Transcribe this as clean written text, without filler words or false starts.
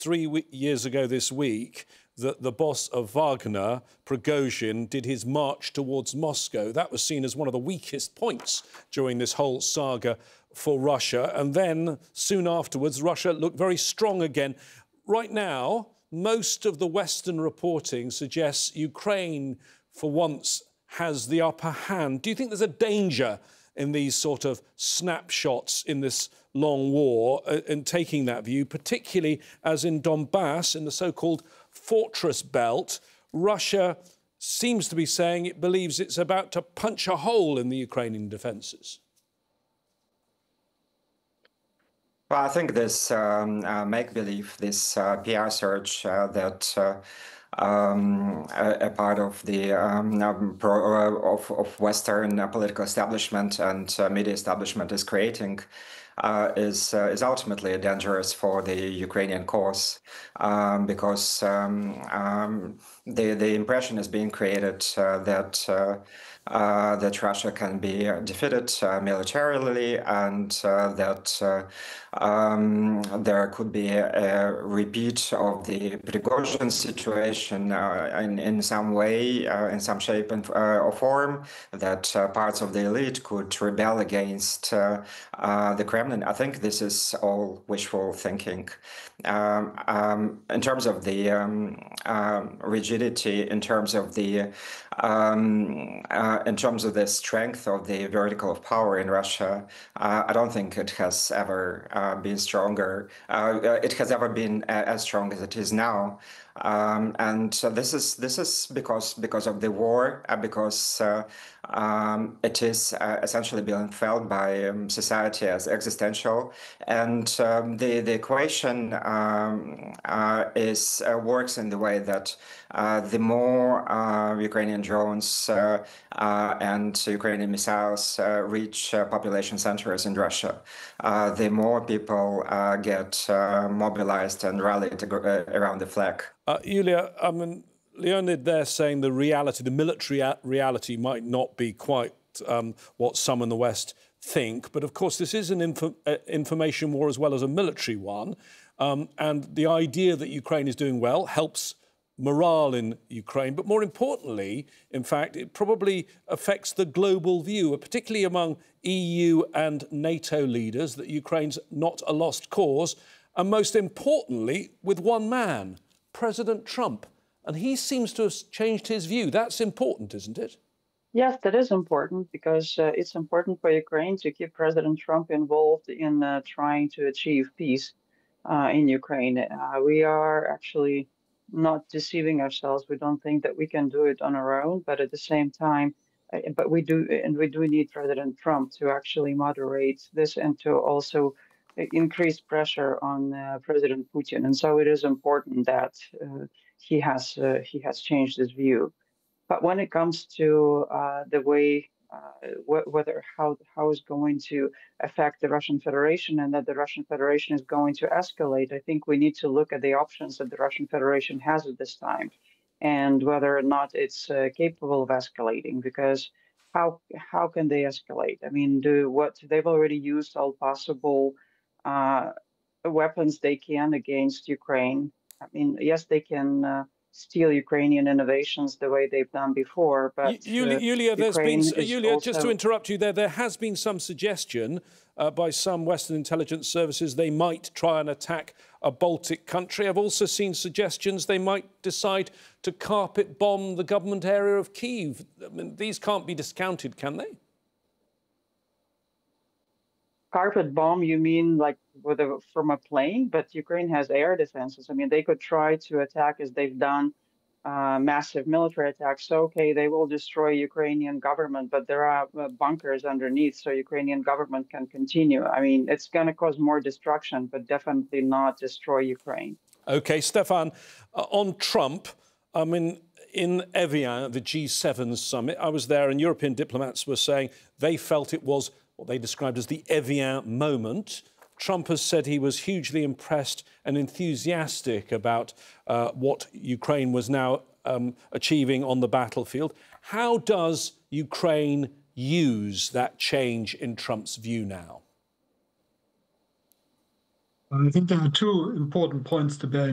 years ago this week that the boss of Wagner, Prigozhin, did his march towards Moscow. That was seen as one of the weakest points during this whole saga for Russia. And then, soon afterwards, Russia looked very strong again. Right now, most of the Western reporting suggests Ukraine, for once, has the upper hand. Do you think there's a danger in these sort of snapshots in this long war and taking that view, particularly as in Donbass, in the so-called fortress belt, Russia seems to be saying it believes it's about to punch a hole in the Ukrainian defences? Well, I think this make-believe, this PR search that a part of the of Western political establishment and media establishment is creating is ultimately dangerous for the Ukrainian cause, because the impression is being created that Russia can be defeated militarily, and that there could be a repeat of the Prigozhin situation in some way, in some shape or form, that parts of the elite could rebel against the Kremlin. I think this is all wishful thinking. In terms of the rigidity, in terms of the strength of the vertical of power in Russia, I don't think it has ever been stronger. It has ever been as strong as it is now. And this is because of the war, because it is essentially being felt by society as existential, and the equation works in the way that the more Ukrainian drones and Ukrainian missiles reach population centers in Russia, the more people get mobilized and rallied around the flag. Yulia, I mean, Leonid there saying the reality, the military reality might not be quite what some in the West think. But of course, this is an information war as well as a military one. And the idea that Ukraine is doing well helps morale in Ukraine. But more importantly, in fact, it probably affects the global view, particularly among EU and NATO leaders, that Ukraine's not a lost cause. And most importantly, with one man, President Trump. And he seems to have changed his view. That's important, isn't it? Yes, that is important, because it's important for Ukraine to keep President Trump involved in trying to achieve peace in Ukraine. We are actually not deceiving ourselves. We don't think that we can do it on our own, but at the same time, we do need President Trump to actually moderate this and to also increase pressure on President Putin. And so it is important that he has changed his view. But when it comes to the way how it's going to affect the Russian Federation, and that the Russian Federation is going to escalate, I think we need to look at the options that the Russian Federation has at this time, and whether or not it's capable of escalating. Because how can they escalate? I mean, they've already used all possible weapons they can against Ukraine. I mean, yes, they can steal Ukrainian innovations the way they've done before, but Yulia, just to interrupt you there has been some suggestion by some Western intelligence services they might try and attack a Baltic country. I've also seen suggestions they might decide to carpet bomb the government area of Kyiv. I mean, these can't be discounted, can they? Carpet bomb, you mean like from a plane? But Ukraine has air defenses. I mean, they could try to attack, as they've done, massive military attacks. So, okay, they will destroy Ukrainian government, but there are bunkers underneath, so Ukrainian government can continue. I mean, it's going to cause more destruction, but definitely not destroy Ukraine. OK, Stefan, on Trump, I mean, in Evian, the G7 summit, I was there, and European diplomats were saying they felt it was what they described as the Evian moment. Trump has said he was hugely impressed and enthusiastic about what Ukraine was now achieving on the battlefield. How does Ukraine use that change in Trump's view now? I think there are two important points to bear in